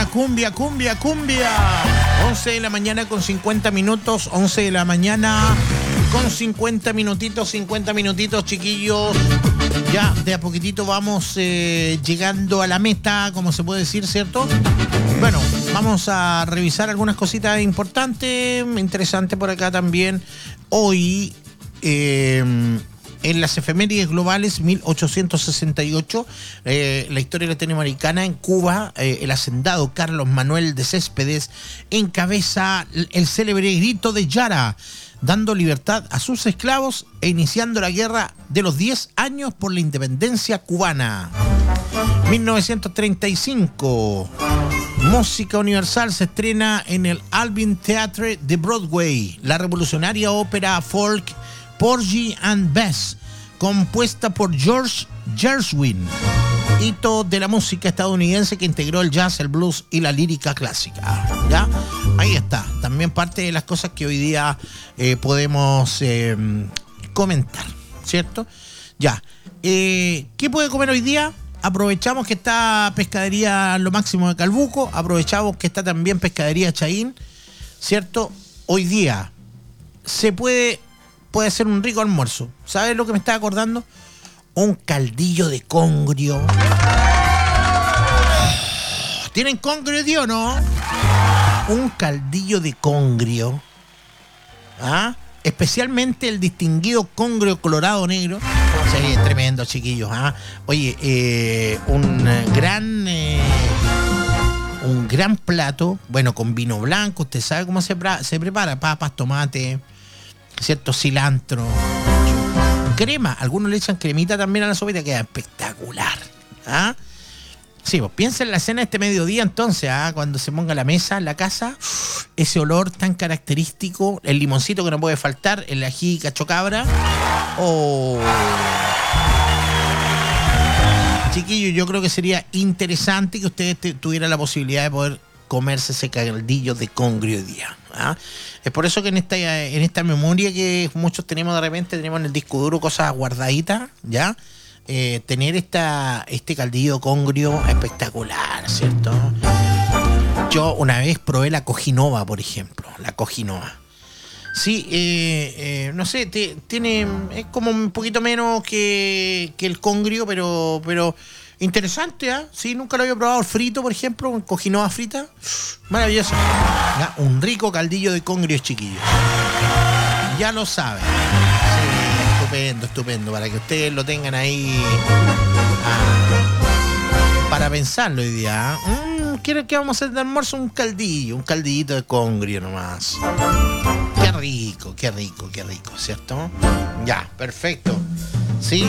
cumbia. 11 de la mañana con 50 minutos. 11 de la mañana con 50 minutitos, chiquillos. Ya de a poquitito vamos llegando a la meta, como se puede decir, ¿cierto? Bueno, vamos a revisar algunas cositas importantes, interesantes por acá también. Hoy, en las efemérides globales, 1868, la historia latinoamericana. En Cuba, el hacendado Carlos Manuel de Céspedes encabeza el célebre grito de Yara, dando libertad a sus esclavos e iniciando la guerra de los 10 años por la independencia cubana. 1935, Música Universal se estrena en el Alvin Theatre de Broadway, la revolucionaria ópera folk Porgy and Bess, compuesta por George Gershwin, hito de la música estadounidense que integró el jazz, el blues y la lírica clásica. ¿Ya? Ahí está, también parte de las cosas que hoy día podemos comentar, ¿cierto? Ya. ¿Qué puede comer hoy día? Aprovechamos que está Pescadería Lo Máximo de Calbuco, aprovechamos que está también Pescadería Chaín, ¿cierto? Hoy día puede ser un rico almuerzo. ¿Sabes lo que me estaba acordando? Un caldillo de congrio. ¿Tienen congrio, tío, o no? Un caldillo de congrio. ¿Ah? Especialmente el distinguido congrio colorado negro. Sí, tremendo, chiquillos. ¿Ah? Oye, un gran plato, bueno, con vino blanco. Usted sabe cómo se prepara: papas, tomate, cierto, cilantro, crema. Algunos le echan cremita también a la sopita, queda espectacular. ¿Ah? Sí, pues piensa en la cena de este mediodía entonces, cuando se ponga la mesa en la casa, ese olor tan característico, el limoncito que no puede faltar, el ají cachocabra. Oh. Chiquillos, yo creo que sería interesante que ustedes tuvieran la posibilidad de poder comerse ese caldillo de congrio hoy día. Es por eso que en esta memoria que muchos tenemos de repente, tenemos en el disco duro cosas guardaditas, ¿ya? Tener este caldillo congrio espectacular, ¿cierto? Yo una vez probé la cojinova, por ejemplo, la cojinova. Sí, no sé, es como un poquito menos que el congrio, pero interesante, ¿ah? Sí, nunca lo había probado frito, por ejemplo, con cojinova frita. Maravilloso. ¿Ya? Un rico caldillo de congrio, chiquillos. Ya lo saben. Estupendo, para que ustedes lo tengan ahí para pensarlo hoy día. ¿Qué vamos a hacer de almuerzo? Un caldillito de congrio nomás. Qué rico, ¿cierto? Ya, perfecto. ¿Sí?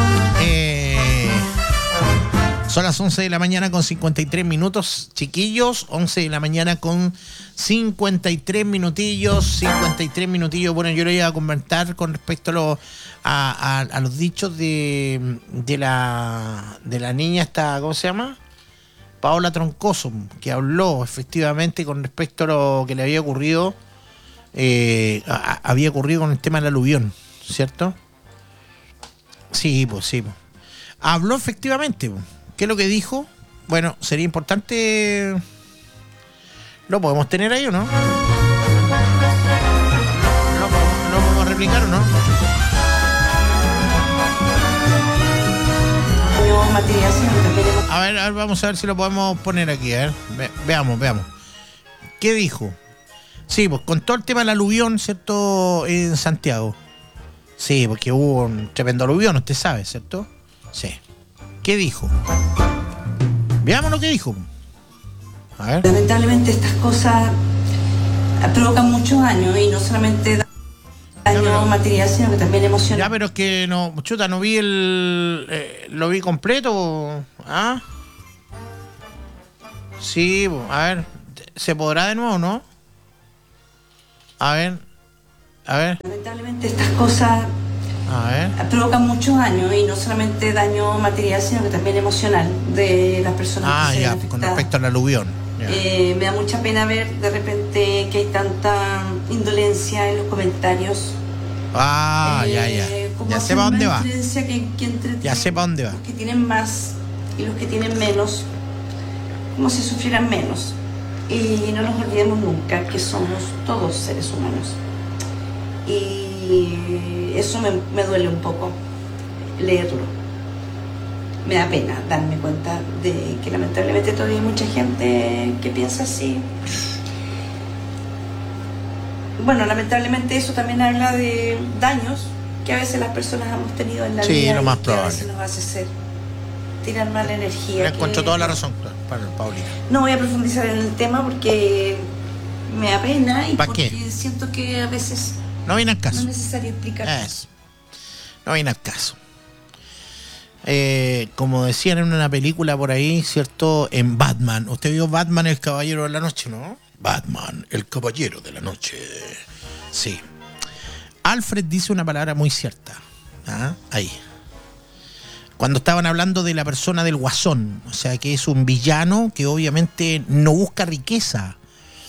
Son las 11 de la mañana con 53 minutos, chiquillos. 11 de la mañana con 53 minutillos. Bueno, yo lo iba a comentar con respecto a los dichos de la niña esta, ¿cómo se llama? Paola Troncoso, que habló efectivamente con respecto a lo que le había ocurrido. Había ocurrido con el tema del aluvión, ¿cierto? Sí, pues. Habló efectivamente, pues. ¿Qué es lo que dijo? Bueno, sería importante. ¿Lo podemos tener ahí o no? ¿Lo podemos replicar o no? A ver, vamos a ver si lo podemos poner aquí. A ver, veamos. ¿Qué dijo? Sí, pues con todo el tema del aluvión, ¿cierto? En Santiago. Sí, porque hubo un tremendo aluvión, usted sabe, ¿cierto? Sí. ¿Qué dijo? Veamos lo que dijo. A ver. Lamentablemente estas cosas provocan muchos daños, y no solamente daño material, sino que también emocional. Ya, pero es que no vi lo vi completo. ¿Ah? Sí, a ver, ¿se podrá de nuevo, no? A ver. Lamentablemente estas cosas provocan muchos daños, y no solamente daño material, sino que también emocional de las personas que se ven afectadas. Con respecto al aluvión. Me da mucha pena ver de repente que hay tanta indolencia en los comentarios. Ya sé para dónde va. Ya sé para dónde va. Los que tienen más y los que tienen menos. como si sufrieran menos. Y no nos olvidemos nunca que somos todos seres humanos. Y eso me duele un poco leerlo. Me da pena darme cuenta de que lamentablemente todavía hay mucha gente que piensa así. Bueno, lamentablemente eso también habla de daños que a veces las personas hemos tenido en la vida. Sí, lo más y que probable. A veces nos hace tirar mala energía. Le encuentro toda la razón, Paulina. No voy a profundizar en el tema porque me da pena y porque qué? siento que a veces no viene al caso. No es necesario explicar. No viene al caso. Como decían en una película por ahí, ¿cierto? En Batman. ¿Usted vio Batman, el Caballero de la Noche, no? Batman, el Caballero de la Noche. Sí. Alfred dice una palabra muy cierta. Ahí. Cuando estaban hablando de la persona del Guasón, o sea, que es un villano que obviamente no busca riqueza,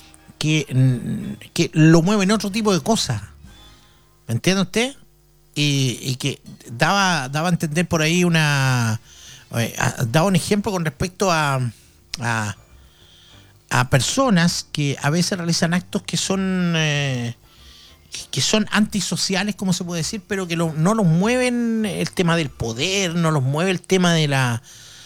que lo mueve en otro tipo de cosas. ¿Me entiende usted? Y que daba a entender por ahí daba un ejemplo con respecto a personas que a veces realizan actos que son antisociales, como se puede decir, pero que no los mueven el tema del poder, no los mueve el tema de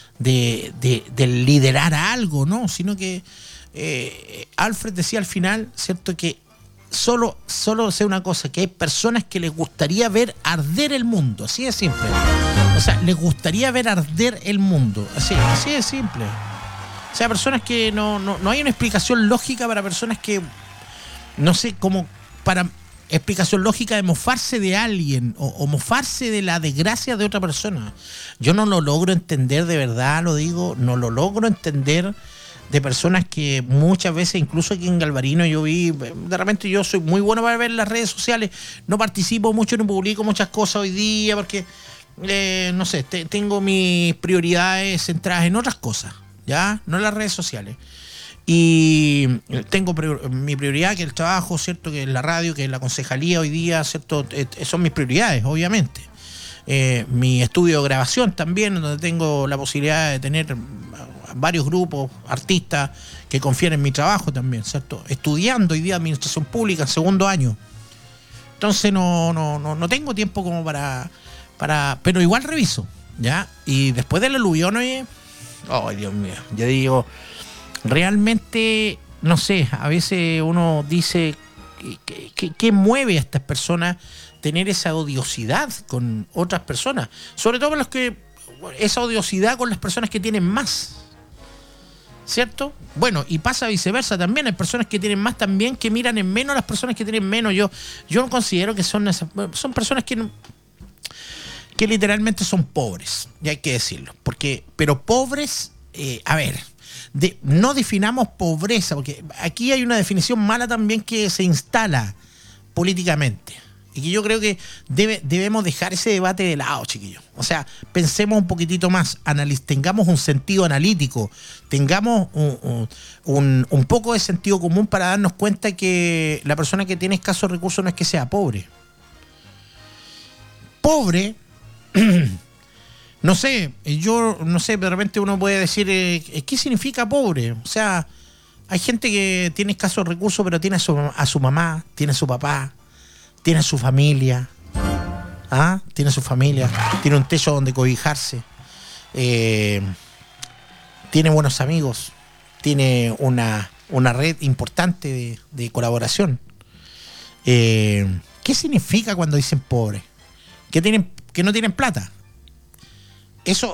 liderar algo, ¿no? Sino que Alfred decía al final, ¿cierto?, que solo sé una cosa, que hay personas que les gustaría ver arder el mundo, así de simple. O sea, les gustaría ver arder el mundo, así de simple. O sea, personas que no hay una explicación lógica para personas que, no sé, como para explicación lógica de mofarse de alguien o mofarse de la desgracia de otra persona. Yo no lo logro entender, de verdad lo digo, no lo logro entender, de personas que muchas veces, incluso aquí en Galvarino yo vi, de repente yo soy muy bueno para ver las redes sociales, no participo mucho, no publico muchas cosas hoy día porque, no sé, tengo mis prioridades centradas en otras cosas, ¿ya? No en las redes sociales. Y tengo mi prioridad, que es el trabajo, ¿cierto? Que es la radio, que es la concejalía hoy día, ¿cierto? Son mis prioridades, obviamente. Mi estudio de grabación también, donde tengo la posibilidad de tener varios grupos, artistas que confían en mi trabajo también, ¿cierto? Estudiando hoy día administración pública en segundo año. Entonces no tengo tiempo como para pero igual reviso, ¿ya? Y después del aluvión, oye, oh, Dios mío, yo digo, realmente, no sé, a veces uno dice, ¿qué mueve a estas personas tener esa odiosidad con otras personas? Sobre todo esa odiosidad con las personas que tienen más, ¿cierto? Bueno, y pasa viceversa también. Hay personas que tienen más también que miran en menos a las personas que tienen menos. Yo no considero que son personas que literalmente son pobres, y hay que decirlo. Pero pobres, a ver, no definamos pobreza, porque aquí hay una definición mala también que se instala políticamente. Y que yo creo que debemos dejar ese debate de lado, chiquillos. O sea, pensemos un poquitito más, tengamos un sentido analítico, tengamos un poco de sentido común para darnos cuenta que la persona que tiene escasos recursos no es que sea pobre. Pobre, no sé, de repente uno puede decir, ¿qué significa pobre? O sea, hay gente que tiene escasos recursos, pero tiene a su mamá, tiene a su papá, tiene su familia, tiene su familia, tiene un techo donde cobijarse, tiene buenos amigos, tiene una red importante de colaboración. ¿Qué significa cuando dicen pobre? Que no tienen plata. Eso,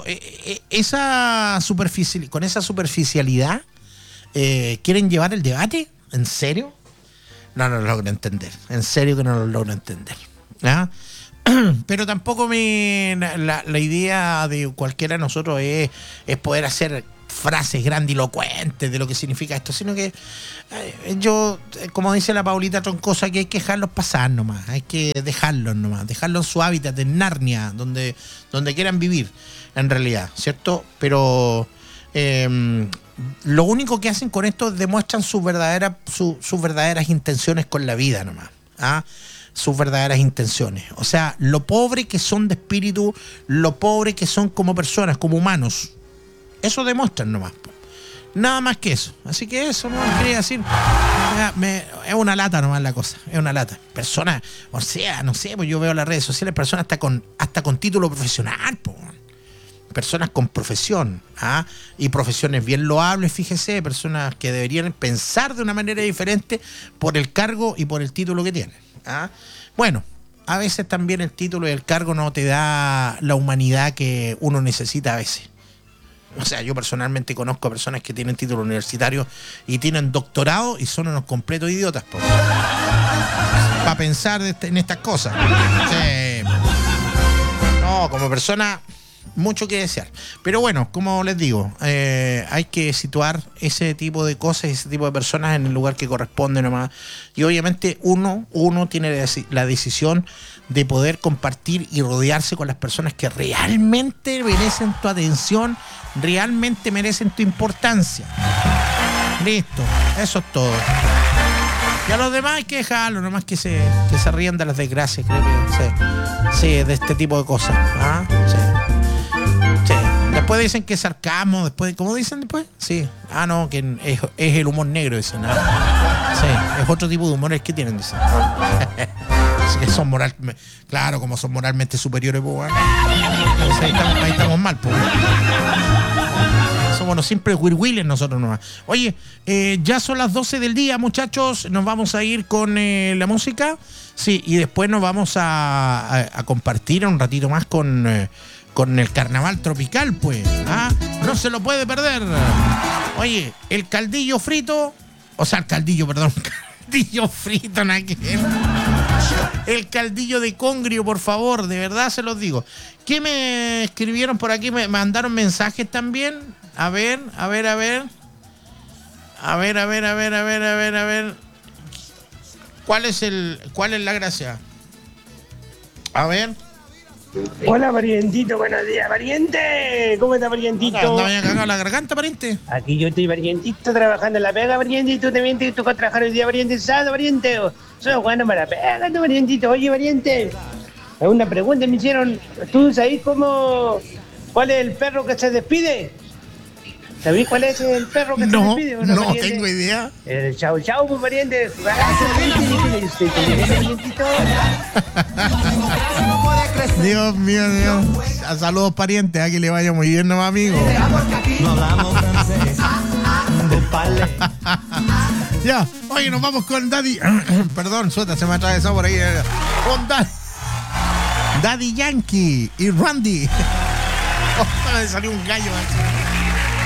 con esa superficialidad, ¿quieren llevar el debate? ¿En serio? No lo logro entender. En serio que no lo logro entender. ¿Ah? Pero tampoco la idea de cualquiera de nosotros es poder hacer frases grandilocuentes de lo que significa esto, sino que yo, como dice la Paulita Troncosa, que hay que dejarlos pasar nomás, hay que dejarlos en su hábitat, en Narnia, donde quieran vivir, en realidad, ¿cierto? Pero lo único que hacen con esto es demuestran sus verdaderas intenciones con la vida nomás, sus verdaderas intenciones. O sea, lo pobre que son de espíritu, lo pobre que son como personas, como humanos. Eso demuestran nomás. Nada más que eso. Así que eso, no quería decir. Es una lata nomás la cosa. Es una lata. Personas, o sea, no sé, pues yo veo las redes sociales, personas hasta con título profesional, pues. Personas con profesión, y profesiones bien loables, fíjese, personas que deberían pensar de una manera diferente por el cargo y por el título que tienen. Bueno, a veces también el título y el cargo no te da la humanidad que uno necesita a veces. O sea, yo personalmente conozco a personas que tienen título universitario y tienen doctorado y son unos completos idiotas, para pensar en estas cosas. Sí. No, como persona, mucho que desear. Pero bueno, como les digo, hay que situar ese tipo de cosas, ese tipo de personas en el lugar que corresponde nomás. Y obviamente uno tiene la decisión de poder compartir y rodearse con las personas que realmente merecen tu atención, realmente merecen tu importancia. Listo, eso es todo. Y a los demás hay que dejarlo, nomás que se rían de las desgracias, creo que sí, de este tipo de cosas. Sí. Después dicen que es sarcasmo, ¿cómo dicen después? Sí. No, que es el humor negro, dicen. Sí, es otro tipo de humor el que tienen, dicen. Así que son claro, como son moralmente superiores, pues, ahí estamos mal, pues. Somos los simples wirwilles nosotros nomás. Oye, ya son las 12 del día, muchachos. Nos vamos a ir con la música. Sí, y después nos vamos a compartir un ratito más con el carnaval tropical, pues. No se lo puede perder. Oye, el caldillo frito. O sea, el caldillo frito, el caldillo de congrio, por favor, de verdad se los digo. ¿Qué me escribieron por aquí? Me mandaron mensajes también. A ver. ¿Cuál es la gracia? A ver. Hola, parientito, buenos días, pariente. ¿Cómo está, parientito? ¿No me había cagado la garganta, pariente? Aquí yo estoy, parientito, trabajando en la pega, pariente. Y tú también te toca trabajar el día, pariente, sábado, pariente. Soy bueno para la pega, tu parientito. Oye, pariente, una pregunta me hicieron. ¿Tú sabés cuál es el perro que se despide? ¿Sabés cuál es el perro que se despide? No tengo idea. El chau, pues, pariente. Dios mío. Saludos, parientes. Que le vaya muy bien, nomás, amigo. No hablamos francés. Ya, oye, nos vamos con Daddy. Perdón, suelta, se me ha atravesado por ahí. Con Daddy Yankee y Randy. Me salió un gallo.